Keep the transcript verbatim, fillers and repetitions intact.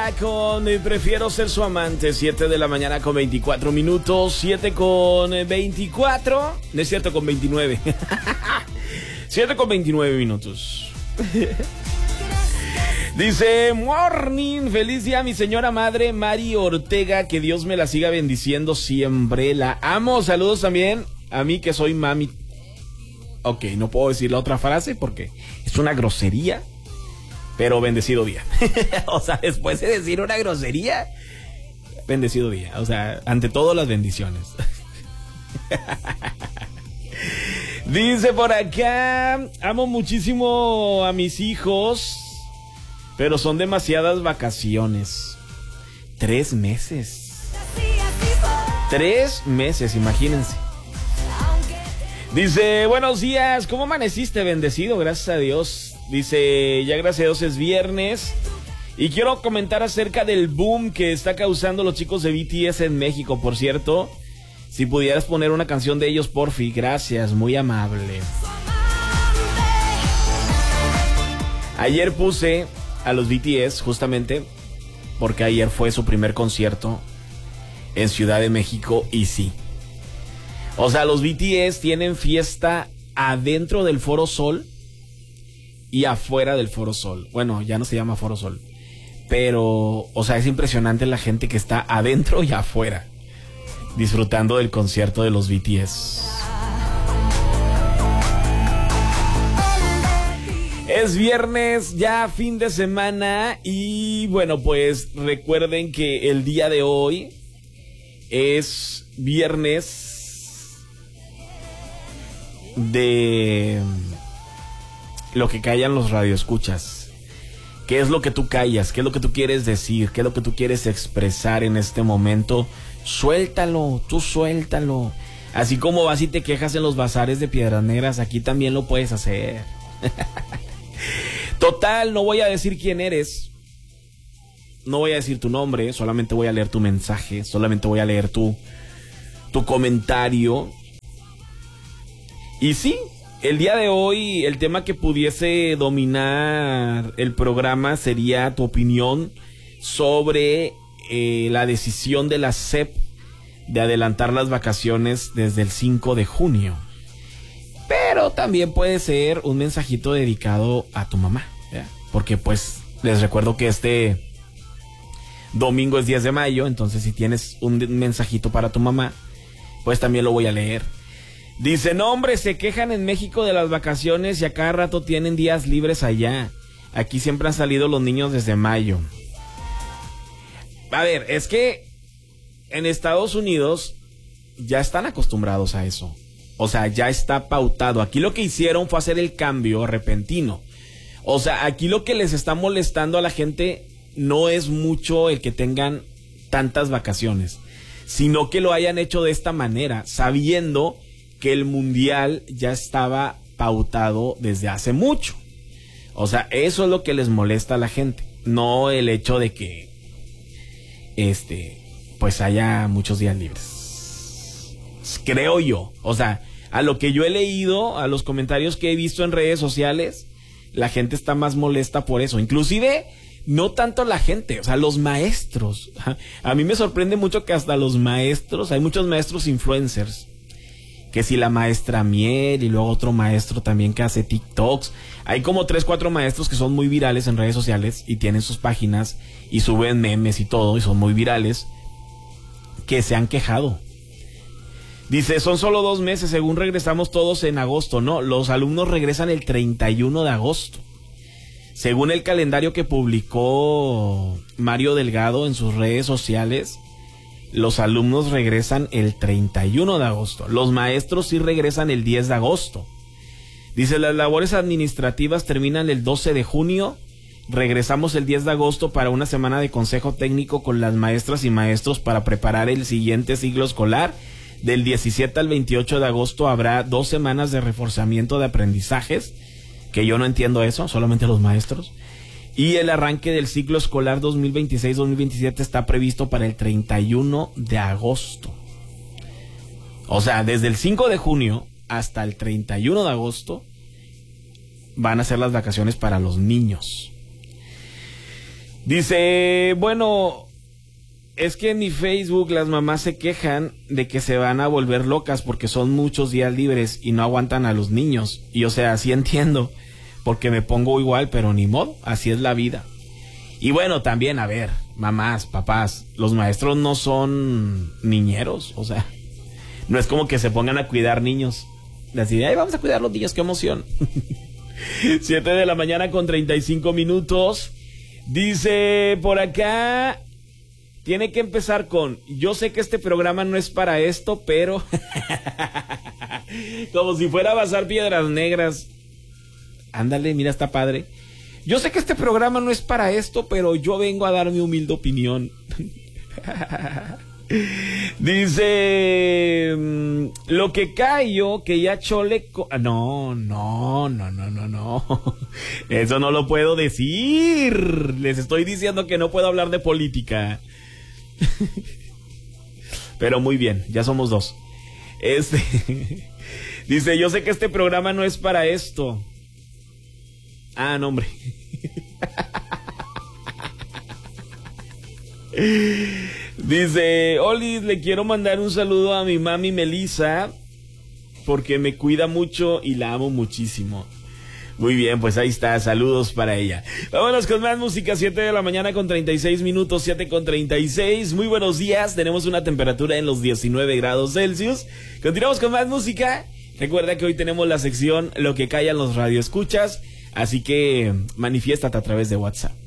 mañana con eh, Prefiero ser su amante. Siete de la mañana con veinticuatro minutos. Siete con veinticuatro. No es cierto, con veintinueve. Siete con veintinueve minutos. Dice, morning, feliz día mi señora madre Mari Ortega, que Dios me la siga bendiciendo siempre, la amo. Saludos también a mí que soy mami. Ok, no puedo decir la otra frase porque es una grosería, pero bendecido día. O sea, después de decir una grosería, bendecido día. O sea, ante todo las bendiciones. Dice por acá, amo muchísimo a mis hijos, pero son demasiadas vacaciones. Tres meses. Tres meses, imagínense. Dice, buenos días, ¿cómo amaneciste? Bendecido, gracias a Dios. Dice, ya gracias a Dios es viernes. Y quiero comentar acerca del boom que está causando los chicos de B T S en México. Por cierto, si pudieras poner una canción de ellos, porfi, gracias, muy amable. Ayer puse a los B T S justamente porque ayer fue su primer concierto en Ciudad de México y sí. O sea, los B T S tienen fiesta adentro del Foro Sol y afuera del Foro Sol. Bueno, ya no se llama Foro Sol, pero, o sea, es impresionante la gente que está adentro y afuera disfrutando del concierto de los B T S. Es viernes, ya fin de semana, y bueno, pues recuerden que el día de hoy es viernes de lo que callan los radioescuchas. ¿Qué es lo que tú callas? ¿Qué es lo que tú quieres decir? ¿Qué es lo que tú quieres expresar en este momento? Suéltalo, tú suéltalo. Así como vas y te quejas en los bazares de Piedras Negras, aquí también lo puedes hacer. Total, no voy a decir quién eres, no voy a decir tu nombre, solamente voy a leer tu mensaje, solamente voy a leer tu, tu comentario. Y sí, el día de hoy el tema que pudiese dominar el programa sería tu opinión sobre eh, la decisión de la S E P de adelantar las vacaciones desde el cinco de junio. Pero también puede ser un mensajito dedicado a tu mamá, ¿ya? Porque pues les recuerdo que este domingo es diez de mayo, entonces si tienes un mensajito para tu mamá, pues también lo voy a leer. Dice, no hombre, se quejan en México de las vacaciones y a cada rato tienen días libres allá. Aquí siempre han salido los niños desde mayo. A ver, es que en Estados Unidos ya están acostumbrados a eso. O sea, ya está pautado. Aquí lo que hicieron fue hacer el cambio repentino. O sea, aquí lo que les está molestando a la gente no es mucho el que tengan tantas vacaciones, sino que lo hayan hecho de esta manera, sabiendo que el mundial ya estaba pautado desde hace mucho. O sea, eso es lo que les molesta a la gente, no el hecho de que este, pues haya muchos días libres. Creo yo. O sea, a lo que yo he leído, a los comentarios que he visto en redes sociales, la gente está más molesta por eso. Inclusive, no tanto la gente, o sea, los maestros. A mí me sorprende mucho que hasta los maestros, hay muchos maestros influencers, que si la maestra Miel y luego otro maestro también que hace TikToks. Hay como tres, cuatro maestros que son muy virales en redes sociales y tienen sus páginas y suben memes y todo y son muy virales, que se han quejado. Dice, son solo dos meses, según regresamos todos en agosto. No, los alumnos regresan el treinta y uno de agosto. Según el calendario que publicó Mario Delgado en sus redes sociales, los alumnos regresan el treinta y uno de agosto. Los maestros sí regresan el diez de agosto. Dice, las labores administrativas terminan el doce de junio. Regresamos el diez de agosto para una semana de consejo técnico con las maestras y maestros para preparar el siguiente ciclo escolar. Del diecisiete al veintiocho de agosto habrá dos semanas de reforzamiento de aprendizajes, que yo no entiendo eso, solamente los maestros. Y el arranque del ciclo escolar dos mil veintiséis dos mil veintisiete está previsto para el treinta y uno de agosto. O sea, desde el cinco de junio hasta el treinta y uno de agosto van a ser las vacaciones para los niños. Dice, bueno, es que en mi Facebook las mamás se quejan de que se van a volver locas porque son muchos días libres y no aguantan a los niños. Y o sea, sí entiendo, porque me pongo igual, pero ni modo, así es la vida. Y bueno, también, a ver, mamás, papás, los maestros no son niñeros, o sea, no es como que se pongan a cuidar niños. Así, ay, vamos a cuidar los niños, qué emoción. siete de la mañana con treinta y cinco minutos. Dice por acá, tiene que empezar con, yo sé que este programa no es para esto, pero... como si fuera a basar piedras negras. Ándale, mira, está padre. Yo sé que este programa no es para esto, pero yo vengo a dar mi humilde opinión. Dice, lo que callo, que ya chole... Co- no, no, no, no, no, no. Eso no lo puedo decir. Les estoy diciendo que no puedo hablar de política. Pero muy bien, ya somos dos. Este... Dice, yo sé que este programa no es para esto. Ah, no, hombre. Dice, Olis, le quiero mandar un saludo a mi mami Melissa, porque me cuida mucho y la amo muchísimo. Muy bien, pues ahí está, saludos para ella. Vámonos con más música, siete de la mañana con treinta y seis minutos, siete con treinta y seis. Muy buenos días, tenemos una temperatura en los diecinueve grados Celsius. Continuamos con más música. Recuerda que hoy tenemos la sección Lo que callan los radioescuchas, así que manifiéstate a través de WhatsApp.